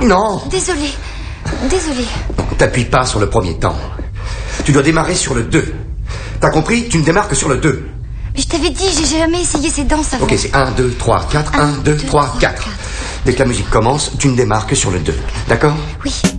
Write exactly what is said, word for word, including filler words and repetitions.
Non. Désolée. Désolée. T'appuies pas sur le premier temps. Tu dois démarrer sur le deux. T'as compris? Tu ne démarres que sur le deux. Mais je t'avais dit, j'ai jamais essayé ces danses avant. Ok, c'est un, deux, trois, quatre. un, deux, trois, quatre. Dès que la musique commence, tu ne démarres que sur le deux. D'accord? Oui.